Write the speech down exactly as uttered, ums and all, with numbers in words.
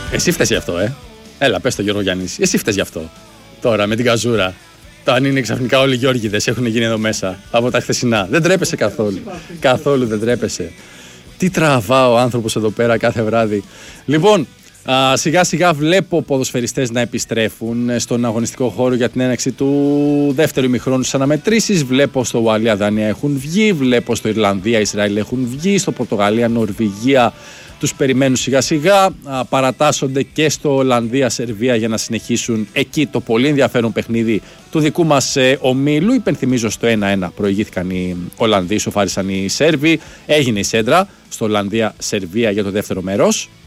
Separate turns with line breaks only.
Εσύ φταίς γι' αυτό, ε. Έλα, πες το Γιώργο Γιάννης. Εσύ φταίς γι' αυτό. Τώρα με την καζούρα. Το αν είναι ξαφνικά όλοι οι Γιώργηδες έχουν γίνει εδώ μέσα από τα χθεσινά. Δεν τρέπεσαι καθόλου. Καθόλου δεν τρέπεσαι. Τι τραβά ο άνθρωπος εδώ πέρα κάθε βράδυ. Λοιπόν, α, σιγά σιγά βλέπω ποδοσφαιριστές να επιστρέφουν στον αγωνιστικό χώρο για την έναρξη του δεύτερου ημιχρόνου στις αναμετρήσεις. Βλέπω στο Ουαλία Δανία έχουν βγει, βλέπω στο Ιρλανδία Ισραήλ έχουν βγει, στο Πορτογαλία Νορβηγία τους περιμένουν σιγά σιγά, α, παρατάσσονται και στο Ολλανδία Σερβία για να συνεχίσουν εκεί το πολύ ενδιαφέρον παιχνίδι του δικού μας ε, ομίλου. Υπενθυμίζω στο ένα ένα προηγήθηκαν οι Ολλανδοί, σοφάρισαν οι Σέρβοι, έγινε η σέντρα στο Ολλανδία Σερβία για το δεύτερο μέρος.